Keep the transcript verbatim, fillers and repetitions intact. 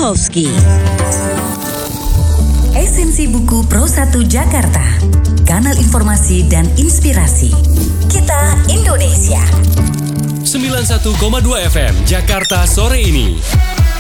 Tucholsky. Esensi Buku Pro satu Jakarta, kanal informasi dan inspirasi. Kita Indonesia. sembilan puluh satu koma dua F M Jakarta sore ini.